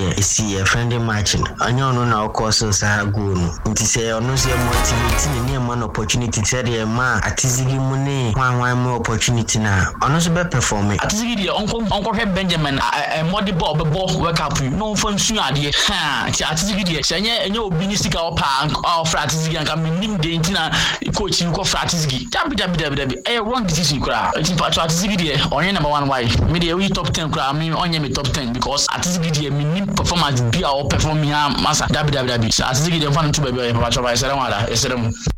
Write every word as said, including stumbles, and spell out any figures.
na esi a friendly match anya no na okoso sa go no nti say ono say motivate ni man opportunity say dey ma atizigi mu ne hwanwan mu opportunity na ono so be perform atizigi dey onko onko hwe Benjamin e modi ball be ball work up no fun su ade ha ti atizigi dey say anya anya obi ni sika opa ofra atizigi anka minim dey ntina coach ko fra atizigi dabi dabi dabi dabi e wrong decision kura ti pa atizigi dey onye number one why me dey we top ten kura me onye me top ten because atizigi dey minim performance bi a o perform ya masa dabi dabi dabi atizigi dey fan to be be pa pa say wala e say